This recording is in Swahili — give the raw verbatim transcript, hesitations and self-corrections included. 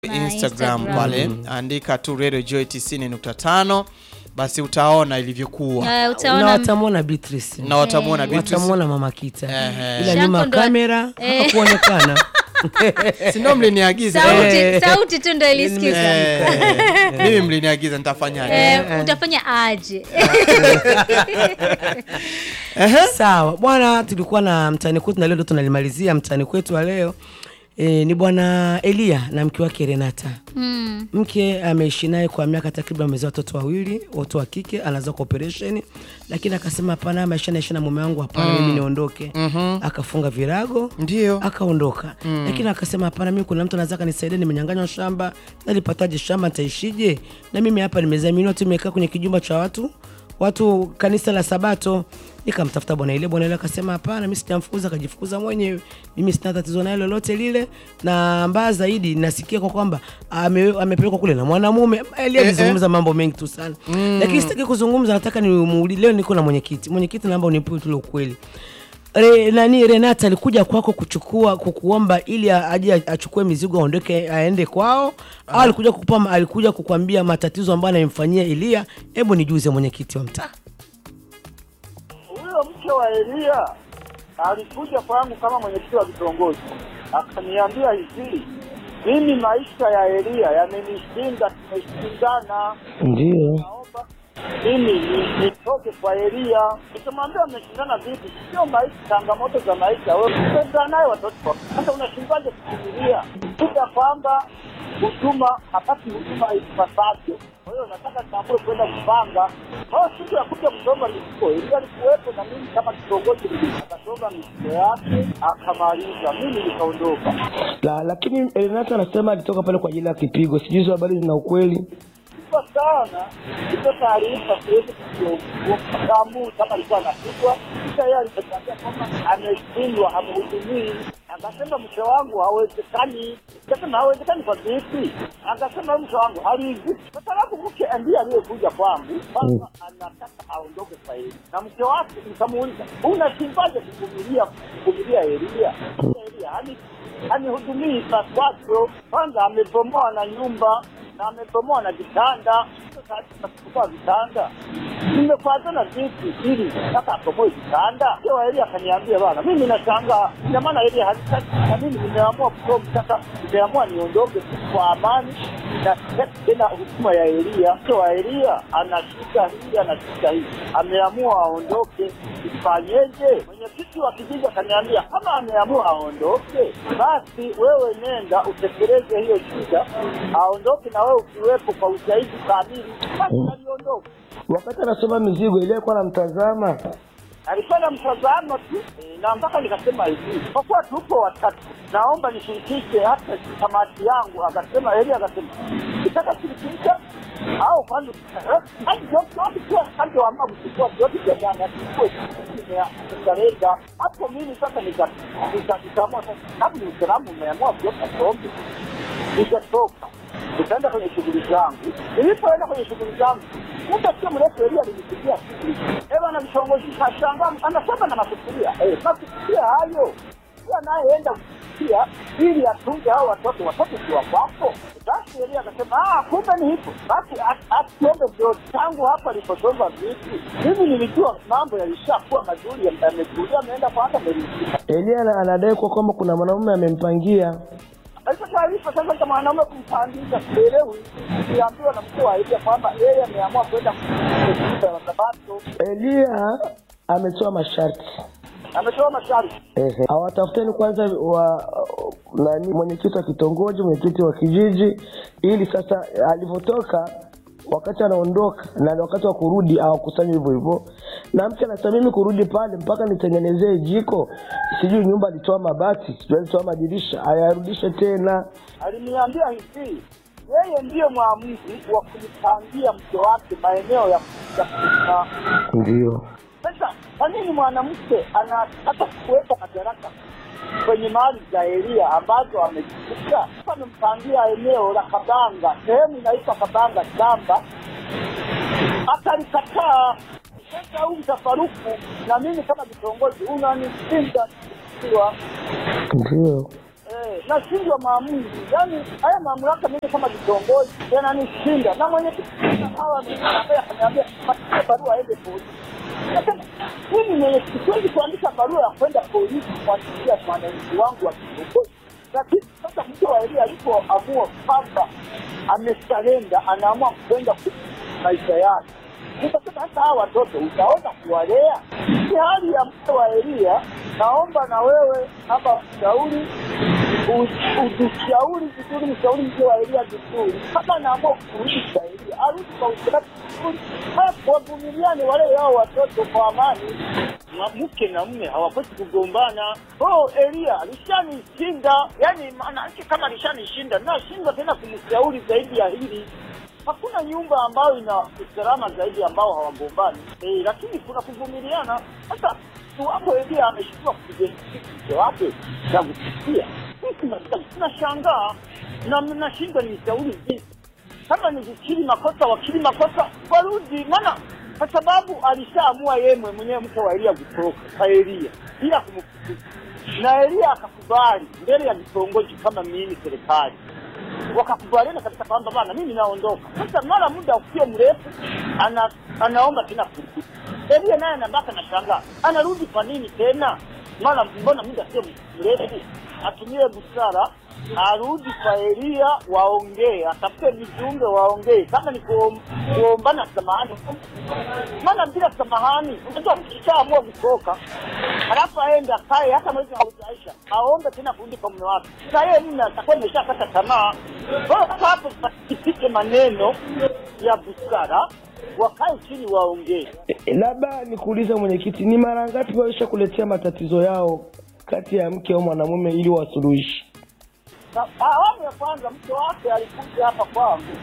Instagram, Instagram pale mm. andika tu Radio Joy tisini nukta tano basi utaona ilivyokuwa. Uh, utaona na watamuona Beatrice. Na watamuona Beatrice. Watamuona Mama Kita. Eh, ila nyuma kamera eh. hakuonekana. Si ndo mliniagiza. Sauti eh. sauti tu ndo ilisikika. Eh. Mimi mliniagiza nitafanyaje? Eh, utafanya aje? Sawa. Bwana, tulikuwa na mtani kwetu na leo ndo tunalimalizia mtani kwetu wa leo. E, ni bwana Elia na mke wake Renata. Mm. Mke ameishi naye kwa miaka takriban amezaa watoto wawili, watoto wa kike, anaanza kwa operation, lakini akasema hapana, maisha naishi na mume wangu, hapana, mimi mm. niondoke. Mm-hmm. Akafunga virago, ndio, akaondoka. Mm. Lakini akasema hapana, mimi kuna mtu anataka nisaidie, nimenyang'anywa shamba, nalipataje shamba, nitaishije? Na mimi hapa nimezaminiwa tu, nimekaa kwenye kijumba cha watu, watu kanisa la Sabato. Nikamtafuta bwana ile, bwana ile akasema hapana, mimi sitamfukuza, akajifukuza mwenyewe, mimi sina tatizo naye lolote lile. Na mbaya zaidi nasikia kwa kwamba ame, amepelekwa kule na mwanamume. Elia alizungumza mambo mengi tu sana. Mm. Lakini sitaki kuzungumza, nataka ni leo niko na mwenyekiti. Mwenyekiti naomba unipe tu ukweli. Re, nani Renata alikuja kwako kuchukua kukuomba ili aje achukue mizigo aondoke aende kwao, au alikuja kukupa, alikuja kukwambia matatizo ambayo anayemfanyia Elia? Hebu nijuze mwenyekiti wa mtaa. Huyo mke wa Elia alikuja kwangu kama mwenyekiti wa kitongoji, akaniambia hivi, mimi maisha ya Elia yamenishinda, tumeshindana, ndio naomba mimi nitoke kwa Elia. Nikamwambia mmeshindana vipi? Sio maisha, changamoto za maisha, wewe unapenda naye watoto, sasa unashindaje kufikiria kuja kwamba huduma hapati huduma ipasavyo? Kwa hiyo nataka tambue kwenda kupanga. Kwa siku ya kuja kusoma mizigo, Elia alikuwepo na mimi kama kitongoji, akasoma mizigo yake akamaliza, mimi nikaondoka. La, lakini Renata anasema alitoka pale kwa ajili ya kipigo. Sijui hizo habari zina ukweli kwa sana. Hizo taarifa siwezi kufahamu kama alikuwa anapigwa. Kisha yeye alisema kwamba ameshindwa, hamhudumii. Akasema mke wangu hawezekani. Akasema hawezekani kwa vipi? Akasema mke wangu halizi. Kwa sababu mke ndiye aliyekuja kwangu, kwanza anataka aondoke kwa yeye. Na mke wake nikamuuliza, unashindwaje kuvumilia kuvumilia Elia? Elia hani hani hudumii kwa watu. Kwanza amebomoa na nyumba na amebomoa na vitanda. Sasa kwa vitanda nimefuatana vipi ili sasa abomoe vitanda? Kwa Elia akaniambia bwana, mimi nashangaa, ina maana Elia halitaki, na mimi nimeamua kutoka, sasa nimeamua niondoke kwa amani na tena huduma ya Elia. Kwa Elia anashika hii anashika hii, ameamua aondoke, ifanyeje? Mwenyekiti wa kijiji akaniambia kama ameamua aondoke, basi wewe nenda utekeleze hiyo shida, aondoke na wewe ukiwepo kwa ushahidi kamili. Basi aliondoka. Wakati anasoma mizigo ile alikuwa anamtazama, alikuwa anamtazama tu, e, na mpaka nikasema hivi, kwa kuwa tupo watatu, naomba nishirikishe hata kamati yangu. Akasema Elia, akasema nataka kushirikisha au kwanza hadi yote kwa kando ama kuchukua yote ya jana kwa kueleza hapo. Mimi sasa nikaamua sasa, kama ni usalama umeamua kutoka pombe, nikatoka nikaenda kwenye shughuli zangu. Nilipoenda kwenye shughuli zangu, muda sio mrefu Elia alinipigia simu, ewa na mchongozi kashanga anasema na masufuria, eh masufuria hayo anayeenda kusikia ili atunze hao watoto, watoto si wa kwako. Basi Elia akasema ah, kumbe ni hivyo. Basi atuombe ndio tangu hapa aliposoma vipi. Mimi nilijua mambo yalishakuwa mazuri, yamekuja ameenda kwanza mbele. Elia anadai kwa kwamba kuna mwanamume amempangia. Sasa taarifa sasa kama mwanamume kumpangia kuelewi, niambiwa na mkuu wa Elia kwamba yeye ameamua kwenda kwa Sabato. Elia ametoa masharti. Ametoa masharti. Ehe. Hawatafuteni kwanza wa nani mwenyekiti wa kitongoji, mwenyekiti wa kijiji, ili sasa alipotoka wakati anaondoka na wakati wa kurudi hawakusanywe hivyo hivyo. Na mke anasema mimi kurudi pale mpaka nitengenezee jiko, sijui nyumba alitoa mabati, sijui alitoa madirisha, ayarudishe tena. Aliniambia hivi, yeye ndiye mwamuzi wa kulipangia mke wake maeneo ya kukaa. Ndio. Sasa kwa nini mwanamke anataka kuweka madaraka kwenye mali za Elia ambazo amejikuta? Amempangia eneo la Kabanga, sehemu inaitwa Kabanga shamba, akalikataa. Sasa huu mtafaruku na mimi kama kitongoji unanisinda kiwa. Ndio. Eh, nashindwa maamuzi. Yaani haya mamlaka mimi kama kitongoji yananishinda. Na mwenye hawa mimi ananiambia patie barua aende polisi. Nasema mimi mwenye siwezi kuandika barua ya kwenda polisi kwa ajili ya mwananchi wangu wa kitongoji. Lakini sasa mtu wa Elia alipoamua kwamba amesarenda, anaamua kwenda maisha yake. Nikasema hata hawa watoto utaona kuwalea. Ni hali ya mtu wa Elia. Naomba na wewe hapa ushauri, ushauri vizuri, mshauri mtu wa Elia vizuri. Kama naamua kurudi kwa Elia, arudi kwa usafi vizuri. Hapo wavumiliane wale hao watoto kwa amani. Mke na mume hawapaswi kugombana. Oh, Elia alishanishinda. Yaani maana kama alishanishinda, na shinda tena kumshauri zaidi ya hili. Hakuna nyumba ambayo ina usalama zaidi ambao hawagombani. Eh, lakini kuna kuvumiliana. Sasa tuwapo Elia ameshindwa kupiga kitu wake na kusikia. Sisi tunashangaa na mnashinda ni mshauri vipi? Kama ni kukiri makosa wakili makosa warudi, maana kwa sababu alishaamua yeye mwenyewe mke wa Elia kutoroka kwa Elia bila kumfukuza. Na Elia akakubali mbele ya vitongoji kama mimi serikali. Wakakubaliana kabisa kwamba bana mimi naondoka. Sasa mara muda usio mrefu ana, anaomba tena kurudi. Elia naye anabaka na shangaa. Anarudi kwa nini tena? Mara mbona muda sio mrefu? Atumie busara, arudi kwa Elia waongee, atafute mijumbe waongee. Kama ni kuombana samahani. Maana bila samahani, unajua ukishaamua kutoka, halafu aende akae hata mwezi haujaisha, aombe tena kurudi kwa mume wake. Sasa yeye mimi atakuwa nimeshakata tamaa. Kwa hapo pasipike maneno ya busara, wakae chini waongee. E, labda nikuuliza mwenyekiti, ni mara ngapi waisha kuletea matatizo yao kati ya mke au mwanamume ili wasuluhishi? Awamu ya kwanza mke wake alikuja hapa kwangu